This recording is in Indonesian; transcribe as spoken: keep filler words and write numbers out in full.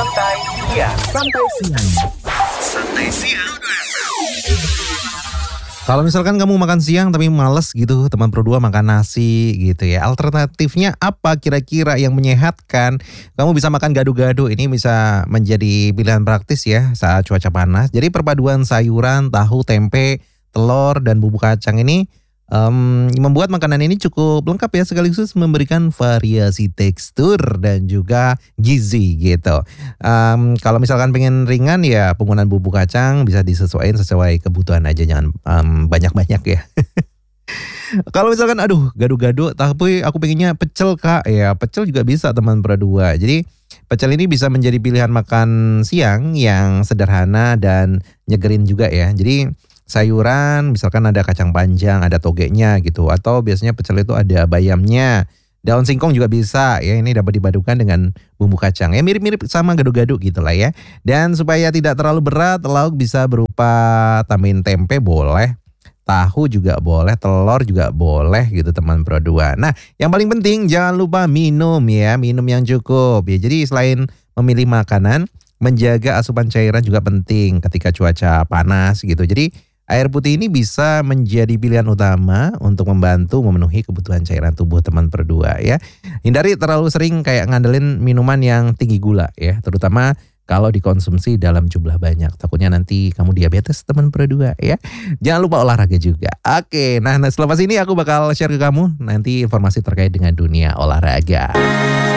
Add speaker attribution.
Speaker 1: Santai siang.
Speaker 2: Santai siang.
Speaker 1: Santai siang.
Speaker 3: Kalau misalkan kamu makan siang tapi males gitu, teman Pro dua makan nasi gitu ya. Alternatifnya apa kira-kira yang menyehatkan? Kamu bisa makan gado-gado, ini bisa menjadi pilihan praktis ya saat cuaca panas. Jadi perpaduan sayuran, tahu, tempe, telur, dan bumbu kacang ini um, membuat makanan ini cukup lengkap ya, sekaligus memberikan variasi tekstur dan juga gizi gitu. Um, kalau misalkan pengen ringan ya penggunaan bumbu kacang bisa disesuaikan sesuai kebutuhan aja, jangan um, banyak-banyak ya. Kalau misalkan aduh gado-gado tapi aku pengennya pecel kak, ya pecel juga bisa teman Pro dua. Jadi pecel ini bisa menjadi pilihan makan siang yang sederhana dan nyegerin juga ya. Jadi sayuran misalkan ada kacang panjang, ada togenya gitu, atau biasanya pecel itu ada bayamnya. Daun singkong juga bisa ya, ini dapat dipadukan dengan bumbu kacang. Ya mirip-mirip sama gado-gado gitu lah ya. Dan supaya tidak terlalu berat, lauk bisa berupa tambahin tempe boleh, tahu juga boleh, telur juga boleh gitu teman Pro dua. Nah yang paling penting jangan lupa minum ya, minum yang cukup ya. Jadi selain memilih makanan, menjaga asupan cairan juga penting ketika cuaca panas gitu. Jadi air putih ini bisa menjadi pilihan utama untuk membantu memenuhi kebutuhan cairan tubuh teman Pro dua ya. Hindari terlalu sering kayak ngandelin minuman yang tinggi gula ya, terutama kalau dikonsumsi dalam jumlah banyak. Takutnya nanti kamu diabetes teman Pro dua ya. Jangan lupa olahraga juga. Oke, nah, nah selepas ini aku bakal share ke kamu nanti informasi terkait dengan dunia olahraga.